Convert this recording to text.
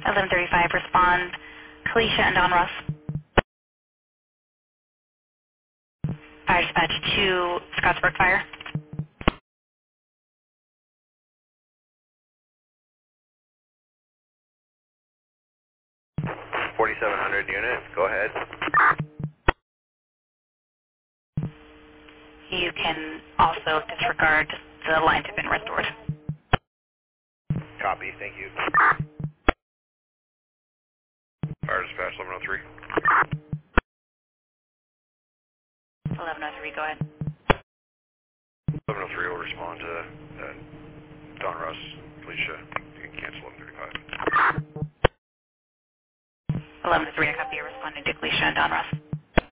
1135, respond. Kalisha and Don Ross. Fire dispatch to Scottsburg Fire. 4700 unit, go ahead. You can also disregard, the lines have been restored. Copy, thank you. Fire dispatch 1103. 1103, go ahead. 1103 will respond to Don Russ, Felicia. You can cancel 1135. 1103, I copy you responding to Kalisha and Don Ross.